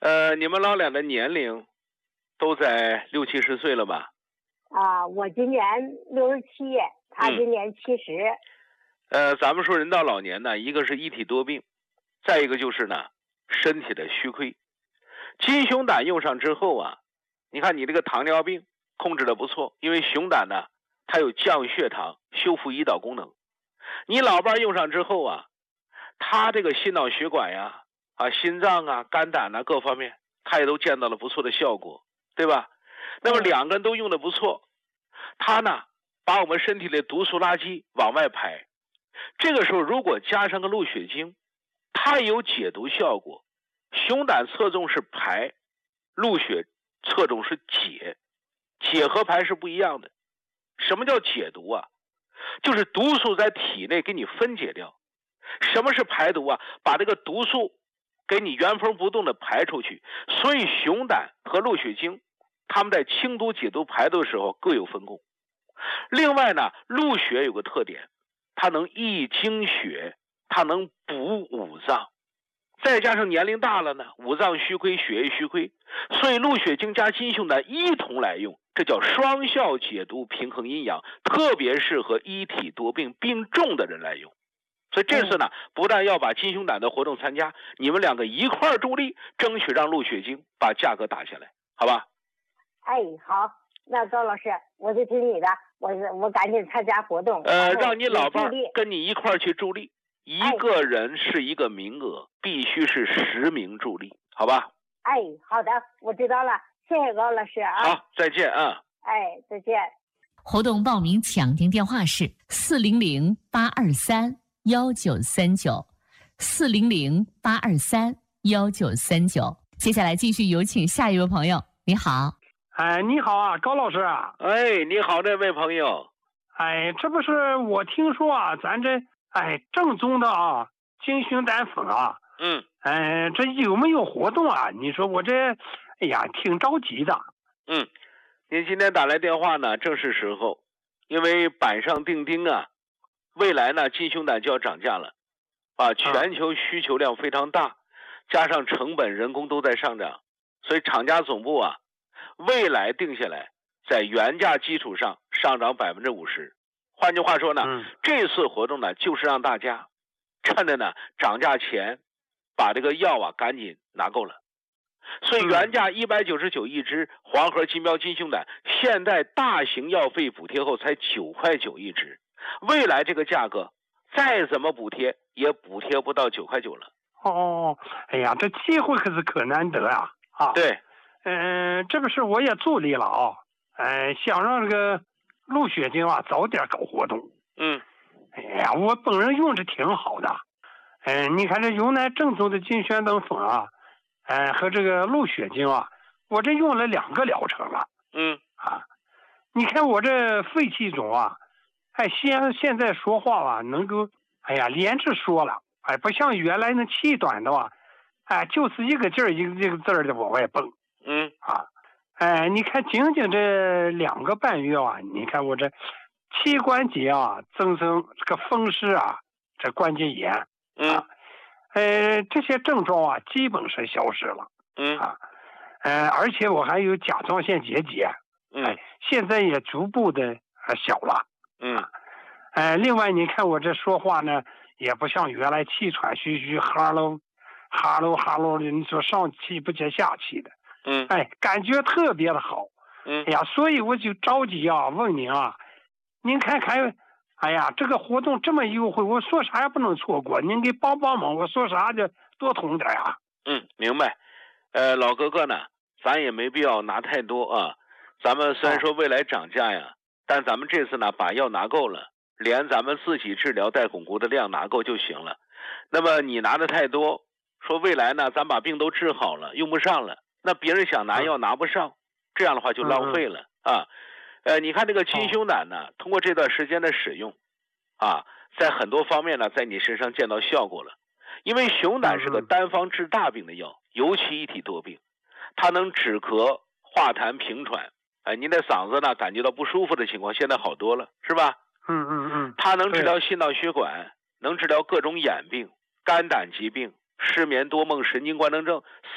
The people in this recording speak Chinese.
你们老俩的年龄都在60、70岁了吧？ 我今年67，他今年70。 咱们说人到老年呢，一个是一体多病，再一个就是呢身体的虚亏。金熊胆用上之后啊，你看你这个糖尿病控制的不错，因为熊胆呢它有降血糖、修复胰岛功能。你老伴用上之后啊，他这个心脑血管呀、心脏啊、肝胆啊各方面，他也都见到了不错的效果，对吧？那么两个人都用的不错，他呢把我们身体的毒素垃圾往外排。这个时候如果加上个鹿血精，它也有解毒效果。熊胆侧重是排，鹿血侧重是解，解和排是不一样的。什么叫解毒啊？就是毒素在体内给你分解掉。什么是排毒啊？把这个毒素给你原封不动的排出去。所以熊胆和鹿血精他们在清毒解毒排毒的时候各有分工。另外呢，鹿血有个特点，它能益精血，它能补五脏。再加上年龄大了呢，五脏虚亏，血液虚亏，所以鹿血精加金熊胆一同来用，这叫双效解毒，平衡阴阳，特别适合一体多病病重的人来用。所以这次呢，不但要把金熊胆的活动参加，你们两个一块儿助力，争取让鹿血精把价格打下来，好吧？ 好，那高老师，我就听你的，我赶紧参加活动。 让你老伴跟你一块儿去助力。一个人是一个名额，必须是10名助力，好吧？ 好的，我知道了，谢谢高老师啊。 好，再见啊。 再见。 活动报名抢订电话是400-823-1939，400-823-1939。接下来继续有请下一位朋友，你好。 你好啊，高老师啊。 你好，这位朋友。 这不是我听说啊，咱这正宗的金熊胆粉啊。这有没有活动啊？你说我这挺着急的。 您今天打来电话呢，正是时候，因为板上钉钉啊，未来呢金熊胆就要涨价了，全球需求量非常大，加上成本人工都在上涨，所以厂家总部未来定下来在原价基础上上涨50%。换句话说呢，这次活动呢就是让大家趁着呢涨价前把这个药赶紧拿够了。所以原价199一支黄河金标金熊胆，现在大型药费补贴后才9块9一支，未来这个价格再怎么补贴也补贴不到9块9了。 这机会可难得啊。 对。 这不是我也助力了想让这个鹿血精早点搞活动。我本人用着挺好的。你看这用来正宗的金熊胆粉和这个鹿血精我这用了2个疗程了。你看我这肺气肿现在说话能够连着说了，不像原来那气短的就是一个劲儿一个字儿的往外蹦。你看仅仅这2个半月你看我这膝关节增生这个风湿这关节炎这些症状基本是消失了。而且我还有甲状腺结节现在也逐步的小了。另外你看我这说话呢也不像原来气喘吁吁哈喽哈喽哈喽的，你说上气不接下气的。感觉特别的好。所以我就着急问您您看看这个活动这么优惠，我说啥也不能错过，您给帮忙，我说啥就多通点明白。老哥哥呢咱也没必要拿太多咱们虽然说未来涨价呀，但咱们这次呢把药拿够了，连咱们自己治疗带巩固的量拿够就行了。那么你拿的太多，说未来呢咱把病都治好了用不上了，那别人想拿药拿不上，这样的话就浪费了你看这个金熊胆呢通过这段时间的使用在很多方面呢在你身上见到效果了。因为熊胆是个单方治大病的药，尤其一体多病，它能止咳化痰平喘。您的嗓子呢感觉到不舒服的情况现在好多了，是吧？它能治疗心脑血管，能治疗各种眼病、肝胆疾病、失眠多梦、神经官能症、